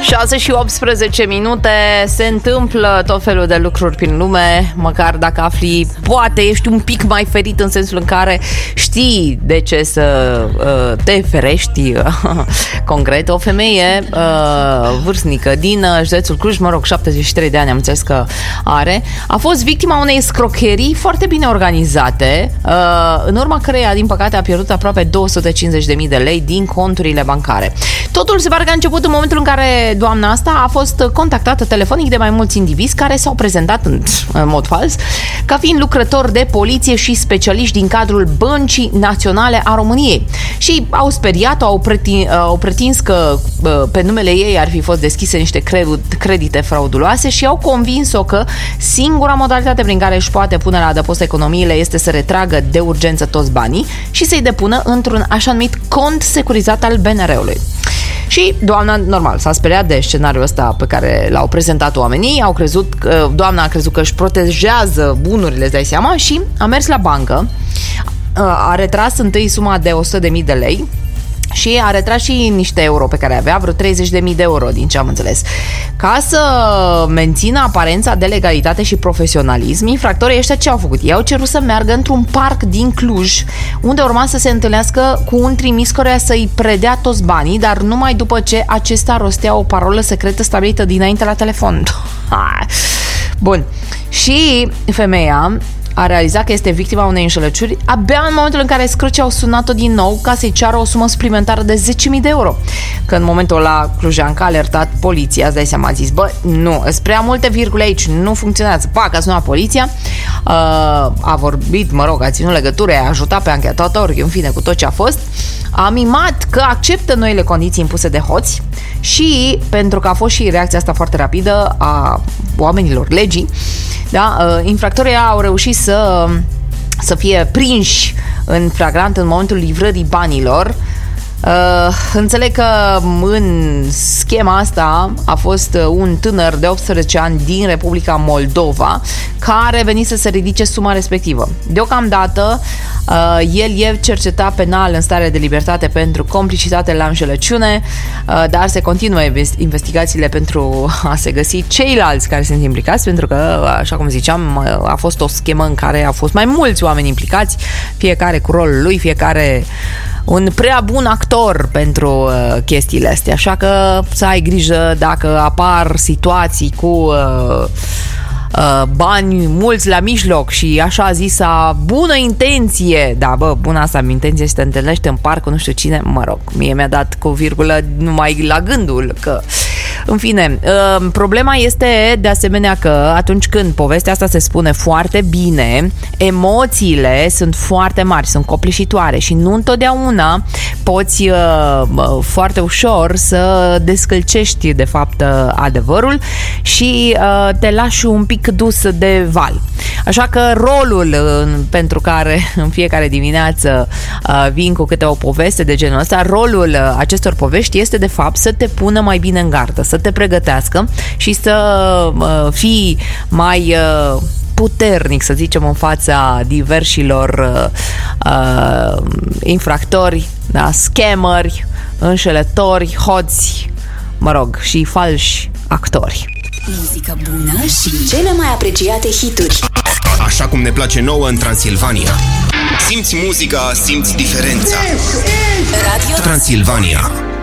6 și 18 minute, se întâmplă tot felul de lucruri prin lume, măcar dacă afli, poate ești un pic mai ferit în sensul în care știi de ce să te ferești. Concret, o femeie vârstnică din județul Cluj, 73 de ani am înțeles că are, a fost victima unei scrocherii foarte bine organizate, în urma căreia, din păcate, a pierdut aproape 250.000 de lei din conturile bancare. Totul se pare că a început în momentul în care doamna asta a fost contactată telefonic de mai mulți indivizi care s-au prezentat în mod fals ca fiind lucrători de poliție și specialiști din cadrul Băncii Naționale a României și au speriat-o, au pretins că pe numele ei ar fi fost deschise niște credite frauduloase și au convins-o că singura modalitate prin care își poate pune la adăpost economiile este să retragă de urgență toți banii și să-i depună într-un așa numit cont securizat al BNR-ului. Și doamna, normal, s-a speriat de scenariul ăsta pe care l-au prezentat oamenii, doamna a crezut că își protejează bunurile, îți dai seama, și a mers la bancă, a retras întâi suma de 100.000 de lei și a retras și niște euro pe care avea, vreo 30.000 de euro, din ce am înțeles. Ca să mențină aparența de legalitate și profesionalism, infractorii ăștia ce au făcut? Ei au cerut să meargă într-un parc din Cluj, unde urma să se întâlnească cu un trimis căruia să-i predea toți banii, dar numai după ce acesta rostea o parolă secretă stabilită dinainte la telefon. Bun. Și femeia a realizat că este victima unei înșelăciuni abia în momentul în care scrăcii au sunat-o din nou ca să-i ceară o sumă suplimentară de 10.000 de euro. Că în momentul ăla Clujanca a alertat poliția, îți dai seama, a zis, nu, sunt prea multe virgule aici, nu funcționează. Pac, a sunat poliția, a vorbit, a ținut legătură, a ajutat pe anchetatori, în fine, cu tot ce a fost, a mimat că acceptă noile condiții impuse de hoți și, pentru că a fost și reacția asta foarte rapidă a oamenilor legii, da, infractorii au reușit să fie prinși în flagrant în momentul livrării banilor. Înțeleg că în schema asta a fost un tânăr de 18 ani din Republica Moldova care venise să ridice suma respectivă. Deocamdată el e cercetat penal în stare de libertate pentru complicitate la înșelăciune, dar se continuă investigațiile pentru a se găsi ceilalți care sunt implicați, pentru că, așa cum ziceam, a fost o schemă în care au fost mai mulți oameni implicați, fiecare cu rolul lui, fiecare un prea bun actor pentru chestiile astea. Așa că să ai grijă dacă apar situații cu bani mulți la mijloc și așa zisa bună intenție. Da, bună asta intenție și te întâlnește în parc cu nu știu cine, mie mi-a dat cu virgulă numai la gândul că... În fine, problema este de asemenea că atunci când povestea asta se spune foarte bine, emoțiile sunt foarte mari, sunt copleșitoare și nu întotdeauna poți foarte ușor să descălcești de fapt adevărul și te lași un pic dus de val. Așa că rolul pentru care în fiecare dimineață vin cu câte o poveste de genul ăsta, rolul acestor povești este de fapt să te pună mai bine în gardă, să te pregătească și să fii mai puternic, să zicem, în fața diversilor infractori, da, scammeri, înșelători, hoți, și falși actori. Muzică bună și cele mai apreciate hituri. Așa cum ne place nouă în Transilvania. Simți muzica, simți diferența. Radio Transilvania.